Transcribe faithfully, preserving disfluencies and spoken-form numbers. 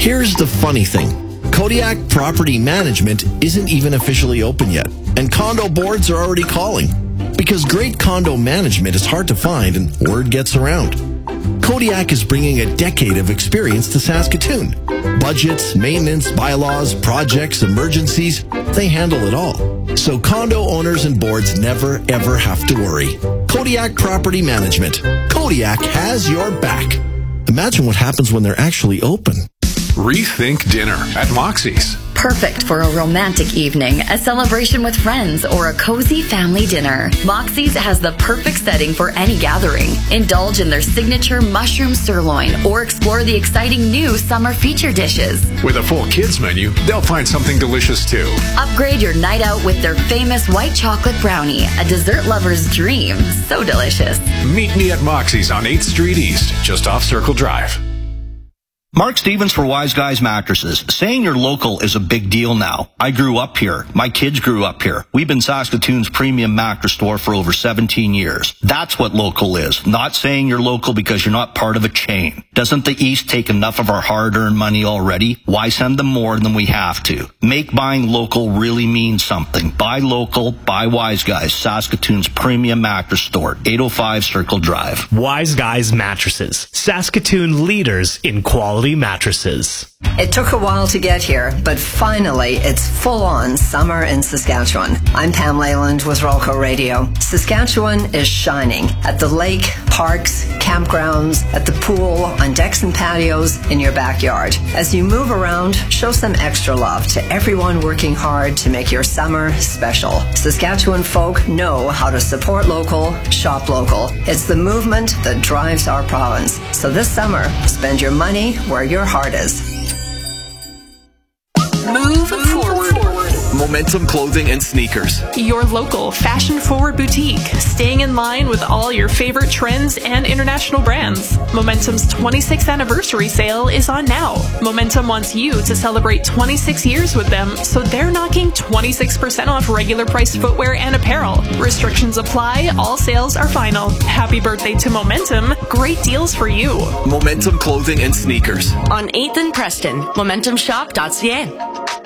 Here's the funny thing. Kodiak Property Management isn't even officially open yet, and condo boards are already calling. Because great condo management is hard to find and word gets around. Kodiak is bringing a decade of experience to Saskatoon. Budgets, maintenance, bylaws, projects, emergencies, they handle it all. So condo owners and boards never, ever have to worry. Kodiak Property Management. Kodiak has your back. Imagine what happens when they're actually open. Rethink dinner at Moxie's. Perfect for a romantic evening, a celebration with friends, or a cozy family dinner. Moxie's has the perfect setting for any gathering. Indulge in their signature mushroom sirloin or explore the exciting new summer feature dishes. With a full kids menu, they'll find something delicious too. Upgrade your night out with their famous white chocolate brownie, a dessert lover's dream. So delicious. Meet me at Moxie's on eighth Street East, just off Circle Drive. Mark Stevens for Wise Guys Mattresses. Saying you're local is a big deal now. I grew up here. My kids grew up here. We've been Saskatoon's premium mattress store for over seventeen years. That's what local is. Not saying you're local because you're not part of a chain. Doesn't the East take enough of our hard-earned money already? Why send them more than we have to? Make buying local really mean something. Buy local, buy Wise Guys, Saskatoon's premium mattress store, eight oh five Circle Drive. Wise Guys Mattresses, Saskatoon leaders in quality mattresses. It took a while to get here, but finally it's full-on summer in Saskatchewan. I'm Pam Leyland with Rolco Radio. Saskatchewan is shining at the lake, parks, campgrounds, at the pool, on decks and patios, in your backyard. As you move around, show some extra love to everyone working hard to make your summer special. Saskatchewan folk know how to support local, shop local. It's the movement that drives our province. So this summer, spend your money where your heart is. Move forward. Momentum Clothing and Sneakers. Your local fashion-forward boutique, staying in line with all your favorite trends and international brands. Momentum's twenty-sixth anniversary sale is on now. Momentum wants you to celebrate twenty-six years with them, so they're knocking twenty-six percent off regular priced footwear and apparel. Restrictions apply. All sales are final. Happy birthday to Momentum. Great deals for you. Momentum Clothing and Sneakers. On eighth and Preston, momentum shop dot c a.